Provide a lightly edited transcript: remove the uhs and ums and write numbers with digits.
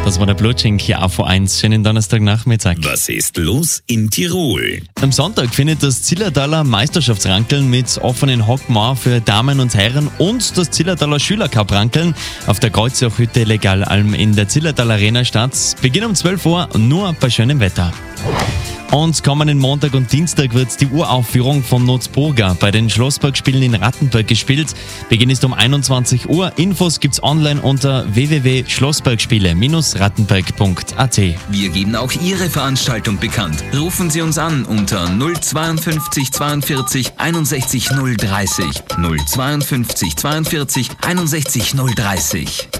Das war der Blutschink hier auf V1. Schönen Donnerstagnachmittag. Was ist los in Tirol? Am Sonntag findet das Zillertaler Meisterschaftsrankeln mit offenen Hockmauer für Damen und Herren und das Zillertaler Schülercup-Rankeln auf der Kreuzochhütte Legalalm in der Zillertaler Arena statt. Beginn um 12 Uhr, nur bei schönem Wetter. Und kommenden Montag und Dienstag wird die Uraufführung von Nozburger bei den Schlossbergspielen in Rattenberg gespielt. Beginn ist um 21 Uhr. Infos gibt's online unter www.schlossbergspiele-rattenberg.at. Wir geben auch Ihre Veranstaltung bekannt. Rufen Sie uns an unter 052 42 61 030. 052 42 61 030.